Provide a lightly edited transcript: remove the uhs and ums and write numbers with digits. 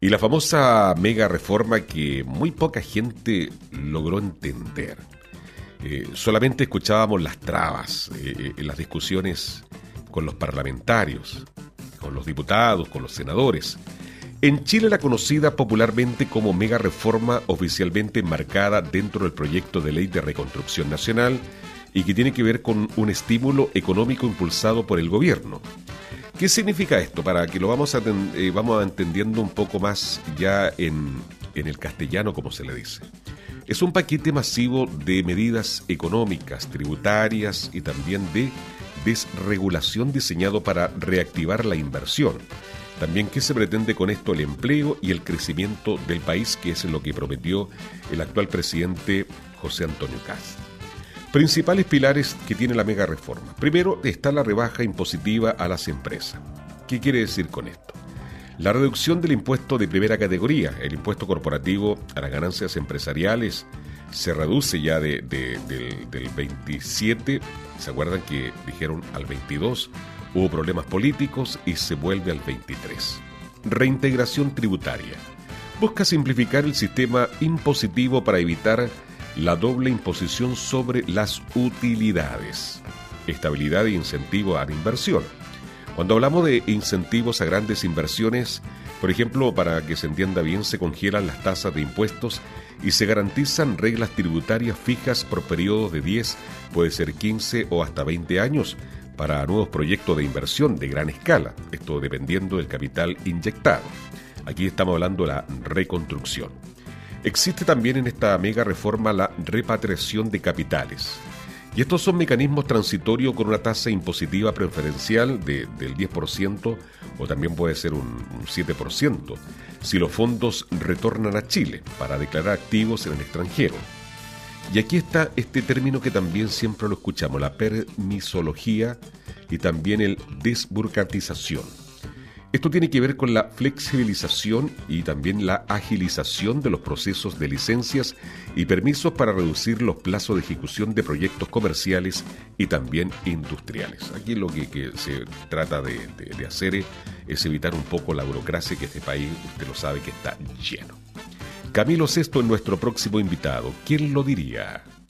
Y la famosa mega reforma que muy poca gente logró entender. Solamente escuchábamos las trabas en las discusiones con los parlamentarios, con los diputados, con los senadores. En Chile la conocida popularmente como mega reforma, oficialmente enmarcada dentro del proyecto de ley de reconstrucción nacional y que tiene que ver con un estímulo económico impulsado por el gobierno. ¿Qué significa esto? Para que lo vamos entendiendo un poco más ya en el castellano, como se le dice. Es un paquete masivo de medidas económicas, tributarias y también de desregulación diseñado para reactivar la inversión. También, ¿qué se pretende con esto? El empleo y el crecimiento del país, que es lo que prometió el actual presidente José Antonio Kast. Principales pilares que tiene la mega reforma. Primero está la rebaja impositiva a las empresas. ¿Qué quiere decir con esto? La reducción del impuesto de primera categoría, el impuesto corporativo a las ganancias empresariales, se reduce ya del 27, ¿se acuerdan que dijeron al 22? Hubo problemas políticos y se vuelve al 23. Reintegración tributaria. Busca simplificar el sistema impositivo para evitar la doble imposición sobre las utilidades. Estabilidad e incentivo a la inversión. Cuando hablamos de incentivos a grandes inversiones, por ejemplo, para que se entienda bien, se congelan las tasas de impuestos y se garantizan reglas tributarias fijas por periodos de 10, puede ser 15 o hasta 20 años, para nuevos proyectos de inversión de gran escala, esto dependiendo del capital inyectado. Aquí estamos hablando de la reconstrucción. Existe también en esta mega reforma la repatriación de capitales. Y estos son mecanismos transitorios con una tasa impositiva preferencial del 10% o también puede ser un 7% si los fondos retornan a Chile para declarar activos en el extranjero. Y aquí está este término que también siempre lo escuchamos, la permisología y también el desburocratización. Esto tiene que ver con la flexibilización y también la agilización de los procesos de licencias y permisos para reducir los plazos de ejecución de proyectos comerciales y también industriales. Aquí lo que se trata de hacer es evitar un poco la burocracia que este país, usted lo sabe, que está lleno. Camilo Sesto es nuestro próximo invitado. ¿Quién lo diría?